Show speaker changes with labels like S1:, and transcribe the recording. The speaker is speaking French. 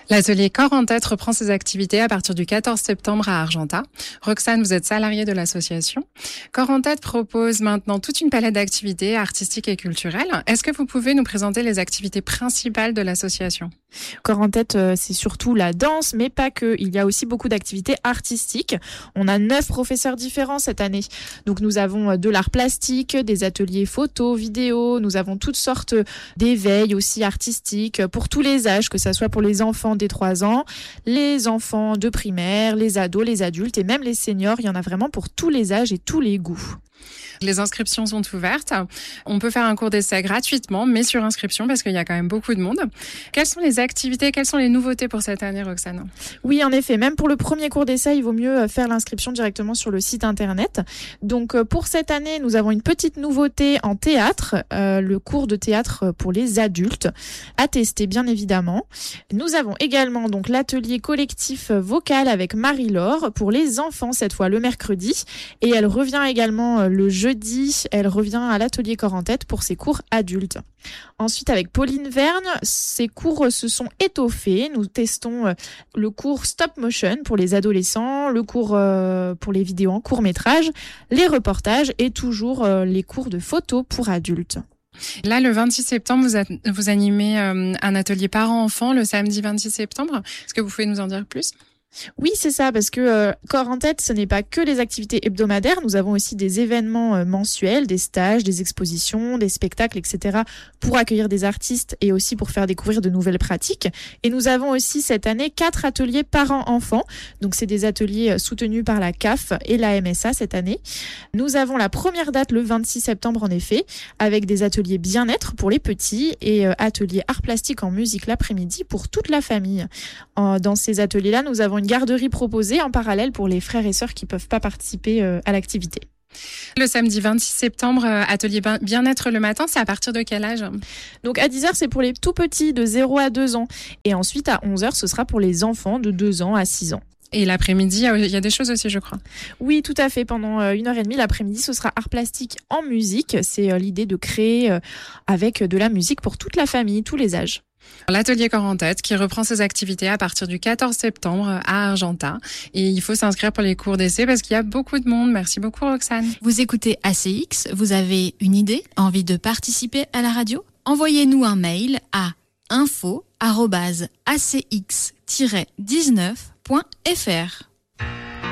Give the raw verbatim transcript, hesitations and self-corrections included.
S1: L'atelier Corps en tête reprend ses activités à partir du quatorze septembre à Argentat. Roxane, vous êtes salariée de l'association. Corps en tête propose maintenant toute une palette d'activités artistiques et culturelles. Est-ce que vous pouvez nous présenter les activités principales de l'association ?
S2: Corps en tête, c'est surtout la danse, mais pas que. Il y a aussi beaucoup d'activités artistiques. On a neuf professeurs différents cette année. Donc nous avons de l'art plastique, des ateliers photo, vidéo. Nous avons toutes sortes d'éveils aussi artistiques pour tous les âges, que ce soit pour les enfants des trois ans, les enfants de primaire, les ados, les adultes et même les seniors. Il y en a vraiment pour tous les âges et tous les goûts.
S1: Les inscriptions sont ouvertes. On peut faire un cours d'essai gratuitement, mais sur inscription parce qu'il y a quand même beaucoup de monde. Quelles sont les activités, quelles sont les nouveautés pour cette année, Roxane ?
S2: Oui, en effet, même pour le premier cours d'essai, il vaut mieux faire l'inscription directement sur le site internet. Donc pour cette année, nous avons une petite nouveauté en théâtre, euh, le cours de théâtre pour les adultes, à tester bien évidemment. Nous avons également donc l'atelier collectif vocal avec Marie-Laure pour les enfants cette fois le mercredi, et elle revient également le jeudi, elle revient à l'atelier Corps en tête pour ses cours adultes. Ensuite, avec Pauline Vergne, ses cours se sont étoffés. Nous testons le cours stop motion pour les adolescents, le cours pour les vidéos en court-métrage, les reportages et toujours les cours de photo pour adultes.
S1: Là, le vingt-six septembre, vous, a, vous animez un atelier parents-enfants le samedi vingt-six septembre. Est-ce que vous pouvez nous en dire plus ?
S2: Oui, c'est ça, parce que euh, Corps en tête, ce n'est pas que les activités hebdomadaires. Nous avons aussi des événements euh, mensuels, des stages, des expositions, des spectacles, et cetera pour accueillir des artistes et aussi pour faire découvrir de nouvelles pratiques. Et nous avons aussi cette année quatre ateliers parents-enfants. Donc, c'est des ateliers soutenus par la C A F et la M S A cette année. Nous avons la première date le vingt-six septembre, en effet, avec des ateliers bien-être pour les petits et euh, ateliers art plastique en musique l'après-midi pour toute la famille. En, dans ces ateliers-là, nous avons une garderie proposée en parallèle pour les frères et sœurs qui ne peuvent pas participer à l'activité.
S1: Le samedi vingt-six septembre, atelier bien-être le matin, c'est à partir de quel âge ?
S2: Donc à dix heures, c'est pour les tout petits de zéro à deux ans. Et ensuite, à onze heures, ce sera pour les enfants de deux ans à six ans.
S1: Et l'après-midi, il y a des choses aussi, je crois.
S2: Oui, tout à fait. Pendant une heure et demie, l'après-midi, ce sera art plastique en musique. C'est l'idée de créer avec de la musique pour toute la famille, tous les âges.
S1: L'atelier Corps en tête qui reprend ses activités à partir du quatorze septembre à Argentat. Et il faut s'inscrire pour les cours d'essai parce qu'il y a beaucoup de monde. Merci beaucoup, Roxane.
S3: Vous écoutez A C X, vous avez une idée, envie de participer à la radio ? Envoyez-nous un mail à info arobase a c x tiret dix-neuf point f r.